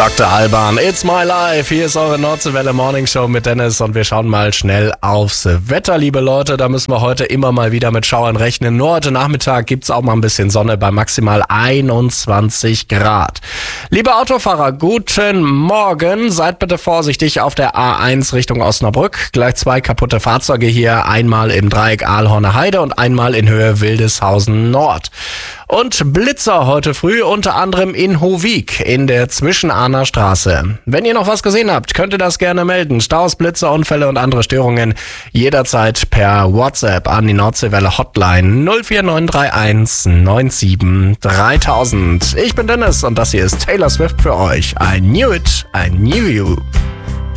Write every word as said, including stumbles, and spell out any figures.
Doktor Alban, it's my life. Hier ist eure Nordseewelle Morning Show mit Dennis und wir schauen mal schnell aufs Wetter, liebe Leute. Da müssen wir heute immer mal wieder mit Schauern rechnen. Nur heute Nachmittag gibt's auch mal ein bisschen Sonne bei maximal einundzwanzig Grad. Liebe Autofahrer, guten Morgen. Seid bitte vorsichtig auf der A eins Richtung Osnabrück. Gleich zwei kaputte Fahrzeuge hier. Einmal im Dreieck Aalhorner Heide und einmal in Höhe Wildeshausen Nord. Und Blitzer heute früh, unter anderem in Hovik in der Zwischenahner Straße. Wenn ihr noch was gesehen habt, könnt ihr das gerne melden. Staus, Blitzer, Unfälle und andere Störungen jederzeit per WhatsApp an die Nordseewelle Hotline null vier neun drei eins neun sieben dreitausend. Ich bin Dennis und das hier ist Taylor Swift für euch. I knew it, I knew you.